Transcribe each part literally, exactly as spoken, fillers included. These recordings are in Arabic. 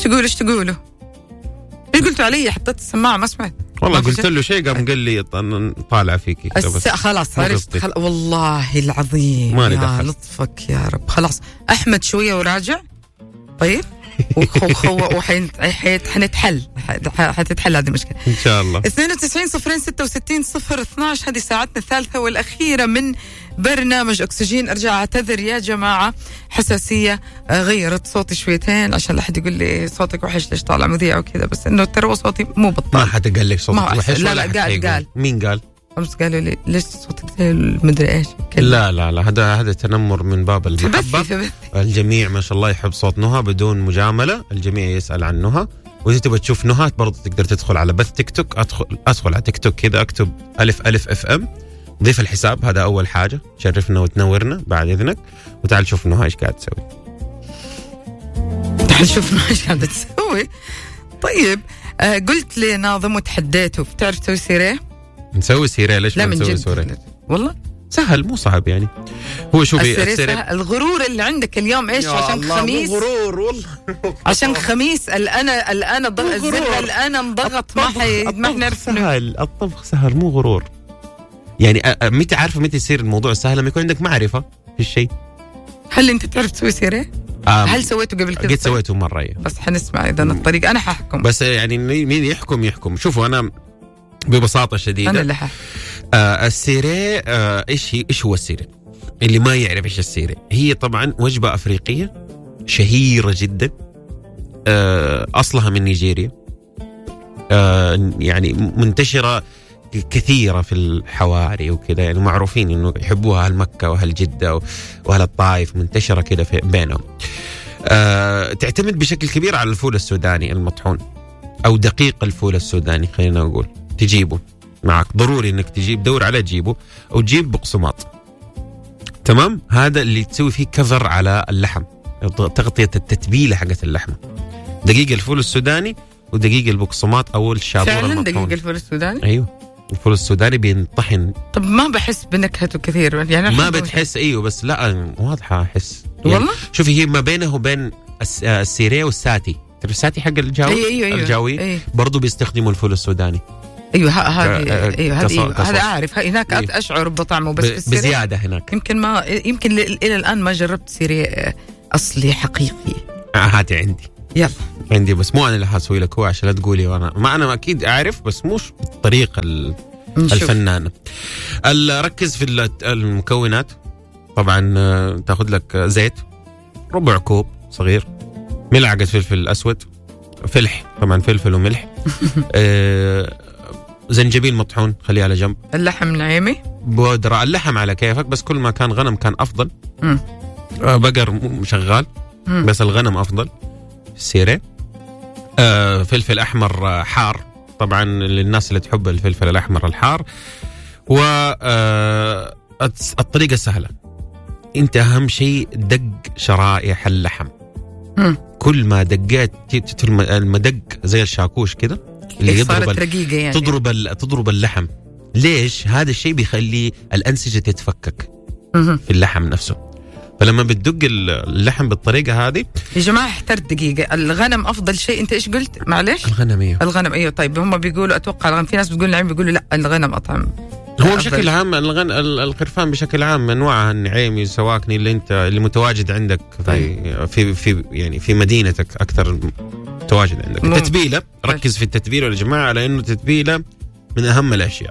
تقول إيش تقوله؟ إيش قلتوا علي؟ حطيت السماعة ما سمعت. والله قلت له شيء قام قال لي طالع فيكي كده بس خلاص عرفت. خل... والله العظيم ما يا لطفك يا رب. خلاص أحمد شوية وراجع. طيب وحنتحل حتتحل هذه المشكلة إن شاء الله. اثنين وتسعين صفرين ستة وستين صفر اثناش هذه ساعتنا الثالثة والأخيرة من برنامج أكسجين. أرجع أعتذر يا جماعة، حساسية، غيرت صوتي شويتين عشان لا حد يقول لي صوتك وحش ليش طالع مذيع وكذا، بس إنه ترى صوتي مو بطال. ما حد قال لك صوتك وحش؟ لا لا قال قال مين قال؟ أمس قالوا لي ليش صوتك مدري إيش كده. لا لا لا هذا هذا تنمر من باب المحبة. الجميع ما شاء الله يحب صوت نهى بدون مجاملة، الجميع يسأل عن نهى. وإذا تبغى تشوف نهى برضه تقدر تدخل على بث تيك توك. أدخل أدخل على تيك توك كذا أكتب ألف ألف إف إم، ضيف الحساب، هذا أول حاجة. شرفنا وتنورنا بعد إذنك، وتعال شوف نهى إيش قاعد تسوي. تعال شوف نهى إيش قاعد تسوي. طيب آه قلت لي ناظم وتحديته، بتعرف تسوي سيرة؟ نسوي سيرة. ليش ما نسوي سيرة؟ والله سهل مو صعب يعني. هو شوفي السيرة الغرور اللي عندك اليوم ايش؟ عشان خميس غرور والله عشان خميس الان الان الزر الان انضغط ما حي ما نعرف. سهل الطبخ سهل مو غرور يعني. متى عارفه متى يصير الموضوع سهل؟ لما يكون عندك معرفه في الشيء. هل انت تعرف تسوي سيرة؟ هل سويته قبل كده؟ قد سويته مره يعني. بس حنسمع اذا الطريق انا ححكم. بس يعني مين يحكم يحكم. شوفوا انا ببساطه شديده انا اللي حح آه السيرة آه ايش هي؟ ايش هو السيرة؟ اللي ما يعرف ايش السيرة، هي طبعا وجبه افريقيه شهيره جدا. آه اصلها من نيجيريا. آه يعني منتشره كثيره في الحواري وكذا، يعني معروفين انه يحبوها اهل مكه واهل جده واهل الطائف، منتشره كذا بينهم. آه تعتمد بشكل كبير على الفول السوداني المطحون او دقيق الفول السوداني، خلينا نقول تجيبه معك ضروري انك تجيب، دور على تجيبه، او تجيب بقسماط. تمام؟ هذا اللي تسوي فيه كفر على اللحم، تغطية التتبيلة حقت اللحمة. دقيق الفول السوداني ودقيق البقسماط او الشابور المطحون. فعلا دقيق الفول السوداني؟ ايوه الفول السوداني بينطحن. طب ما بحس بنكهته كثير يعني؟ ما بتحس؟ ايوه بس لا واضحة احس يعني. والله شوفي هي ما بينه وبين السيريه والساتي. تعرف الساتي حق الجاوي؟ أيوة أيوة أيوة الجاوي أيوة. برضو بيستخدموا الفول السوداني. ايوه هذه ايوه هذه هذا اعرف. هناك أيوه. اشعر بطعمه بس ب... بزياده هناك. يمكن ما يمكن الى الان ما جربت سيري اصلي حقيقي. آه هاتي عندي. يلا عندي بس مو انا اللي حاسوي لك، هو عشان لا تقولي وانا ما انا اكيد اعرف بس مش بالطريقه الفنانه. ركز في المكونات. طبعا تاخذ لك زيت ربع كوب صغير، ملعقه فلفل اسود، فلح طبعا فلفل وملح آه زنجبيل مطحون خليه على جنب. اللحم نعيمي بودرة، اللحم على كيفك، بس كل ما كان غنم كان أفضل. مم. آه بقر شغال. مم. بس الغنم أفضل. السيرة آه فلفل أحمر حار طبعا للناس اللي تحب الفلفل الأحمر الحار. والطريقة آه سهلة، أنت أهم شيء دق شرائح اللحم. مم. كل ما دقات المدق زي الشاكوش كده اللي يضرب رقيقة يعني. تضرب تضرب اللحم. ليش؟ هذا الشيء بيخلي الأنسجة تتفكك مه. في اللحم نفسه. فلما بتدق اللحم بالطريقة هذه يا جماعة احترت دقيقة. الغنم أفضل شيء. أنت إيش قلت؟ معلش الغنم. أيوه الغنم. أيوه طيب هم بيقولوا أتوقع الغنم، في ناس بتقول نعيم بيقولوا لا الغنم أطعم. هو بشكل عام الغن القرفان بشكل عام انواعها النعيمي سواكني اللي انت اللي متواجد عندك في في في يعني في مدينتك اكثر متواجد عندك. التتبيله ركز في التتبيله يا جماعه لانه التتبيله من اهم الاشياء.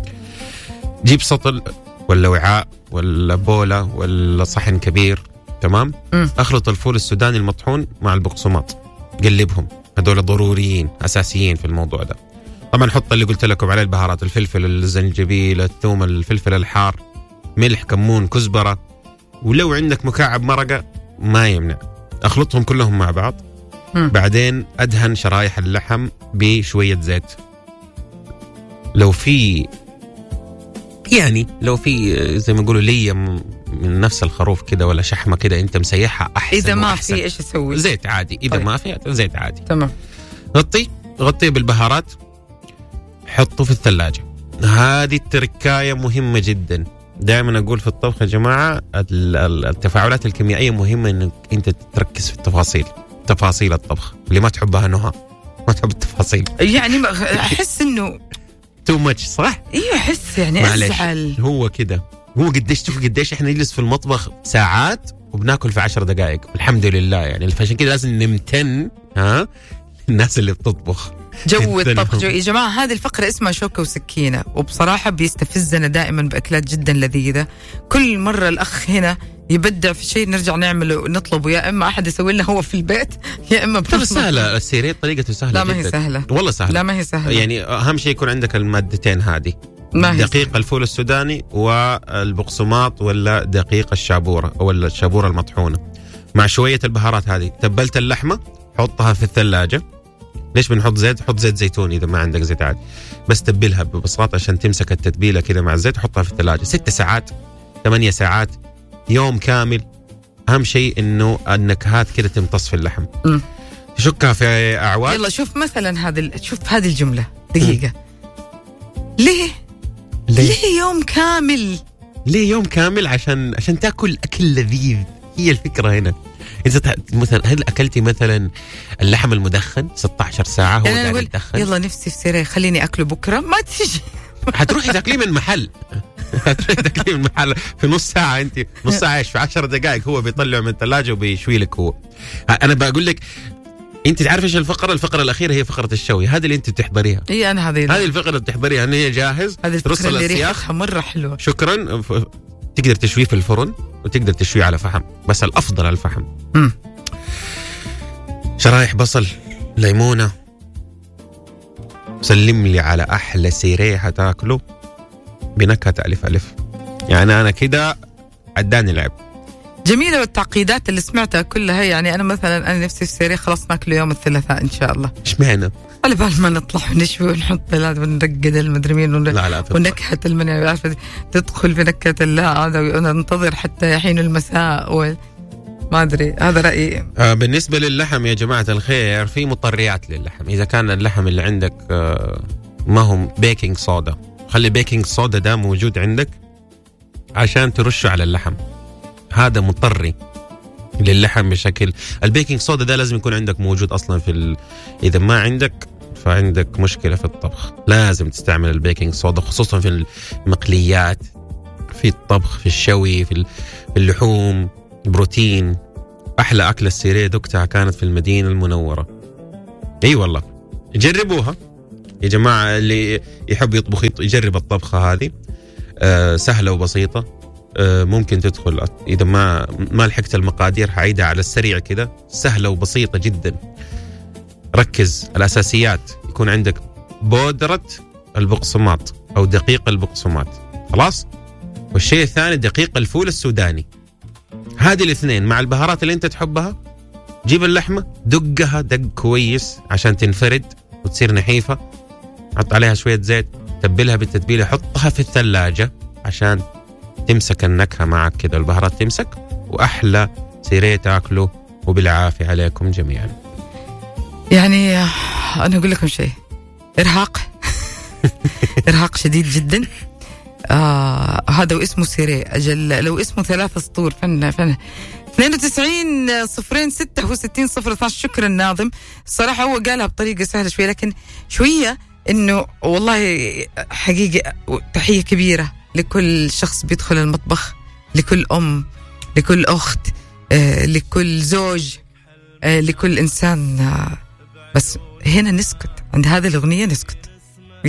جيب سطل ولا وعاء ولا بوله ولا صحن كبير. تمام. م. اخلط الفول السوداني المطحون مع البقسماط، قلبهم، هذول ضروريين اساسيين في الموضوع ده. طبعا حط اللي قلت لكم عليه البهارات، الفلفل الزنجبيل الثوم الفلفل الحار ملح كمون كزبرة، ولو عندك مكعب مرقة ما يمنع. اخلطهم كلهم مع بعض. م. بعدين ادهن شرايح اللحم بشوية زيت. لو في يعني لو في زي ما يقولوا لية من نفس الخروف كده ولا شحمة كده انت مسيحها احسن. اذا ما وأحسن. في ايش اسوي؟ زيت عادي. اذا طيب. ما في زيت عادي. تمام. غطي غطيه بالبهارات، حطه في الثلاجة. هذه التركاية مهمة جدا. دائما أقول في الطبخ يا جماعة التفاعلات الكيميائية مهمة إنك أنت تركز في التفاصيل. تفاصيل الطبخ. اللي ما تحبها نهى، ما تحب التفاصيل يعني احس انه تو ماتش صح؟ ايوه احس يعني ازعل. هو كده، هو قديش شوف قديش احنا نجلس في المطبخ ساعات وبناكل في عشر دقائق الحمد لله يعني. فعشان كده لازم نمتن ها الناس اللي بتطبخ جو الطبخ. جو يا جماعة هذه الفقرة اسمها شوكة وسكينة، وبصراحة بيستفزنا دائما بأكلات جدا لذيذة. كل مرة الأخ هنا يبدع في شيء نرجع نعمله نطلبه، يا إما أحد يسوي لنا هو في البيت يا إما ترى سهلة السيريت، طريقته سهلة لا جدا. ما هي سهلة والله سهلة، لا ما هي سهلة. يعني أهم شيء يكون عندك المادتين هذه، دقيق الفول السوداني والبقسماط ولا دقيق الشابورة ولا الشابورة المطحونة مع شوية البهارات هذه. تبلت اللحمة حطها في الثلاجة. ليش بنحط زيت؟ حط زيت زيتون إذا ما عندك زيت عادي، بس تبلها ببساطة عشان تمسك التتبيلة كده مع الزيت. حطها في الثلاجة ست ساعات ثمانية ساعات يوم كامل. أهم شيء إنه النكهات كده تمتص في اللحم. م. تشكها في أعواد. يلا شوف مثلا هذا، شوف هذه الجملة دقيقة. ليه؟ ليه؟ ليه يوم كامل؟ ليه يوم كامل؟ عشان عشان تاكل أكل لذيذ. هي الفكرة هنا. إذا مثلا هل أكلتي مثلا اللحم المدخن ستة عشر ساعة هو قاعد يدخن؟ يلا نفسي في سيرة خليني أكله بكرة، ما تيجي. هتروحي تاكليه من محل هتروحي تاكليه من محل في نص ساعة. أنت نص ساعة في عشر دقائق هو بيطلع من الثلاجة وبيشوي لك. هو أنا بقول لك أنت تعرف إيش الفقرة الفقرة الأخيرة هي فقرة الشوي. هذه اللي أنت بتحضريها. إيه أنا هذه هذه الفقرة اللي بتحضريها إن هي جاهز. هذه الفقرة اللي ريحتها مرة حلوة. شكرا. تقدر تشويه في الفرن وتقدر تشويه على فحم، بس الأفضل على الفحم. م. شرايح بصل، ليمونة، سلم لي على أحلى سيريه هتاكله بنكهة ألف ألف. يعني أنا كده عداني لعب. جميلة. والتعقيدات اللي سمعتها كلها يعني أنا مثلا أنا نفسي في سيريه خلاص ناكله يوم الثلاثاء إن شاء الله. إيش معنى؟ على بال ما نطلع ونشوي ونحط بلاد ونرقد المدري مين ون... لا لا ونكهة المنيا عارفة تدخل بنكهة الله هذا وننتظر حتى حين المساء و... ما أدري. هذا رأيي. آه بالنسبة للحم يا جماعة الخير في مطريات للحم. إذا كان اللحم اللي عندك آه ما هم بيكنج صودا، خلي بيكنج صودا ده موجود عندك عشان ترشه على اللحم. هذا مطري للحم بشكل. البيكنج صودا ده لازم يكون عندك موجود أصلا في ال... إذا ما عندك فعندك مشكلة في الطبخ. لازم تستعمل البيكنج صودا خصوصا في المقليات، في الطبخ، في الشوي، في اللحوم، بروتين. أحلى أكلة السيريه دكتها كانت في المدينة المنورة. أي والله جربوها يا جماعة. اللي يحب يطبخ يجرب الطبخة هذه. أه سهلة وبسيطة. أه ممكن تدخل إذا ما ما لحقت المقادير هعيدها على السريع كده. سهلة وبسيطة جدا. ركز الأساسيات. يكون عندك بودرة البقسماط أو دقيق البقسماط خلاص. والشيء الثاني دقيق الفول السوداني. هذه الاثنين مع البهارات اللي انت تحبها. جيب اللحمة دقها دق كويس عشان تنفرد وتصير نحيفة. حط عليها شوية زيت، تبلها بالتتبيلة، حطها في الثلاجة عشان تمسك النكهة معك كده، البهارات تمسك، وأحلى سيريه تاكله وبالعافية عليكم جميعا. يعني أنا أقول لكم شيء، إرهاق إرهاق شديد جدا. آه هذا واسمه سيريه. أجل لو اسمه ثلاثة سطور فن فن. اثنين وتسعين صفرين ستة وستين صفر اثناشر. شكرا ناظم. الصراحة هو قالها بطريقة سهلة شوية، لكن شوية إنه والله حقيقة تحية كبيرة لكل شخص بيدخل المطبخ، لكل أم، لكل أخت، آه لكل زوج، آه لكل إنسان. آه بس هنا نسكت عند هذه الأغنية، نسكت.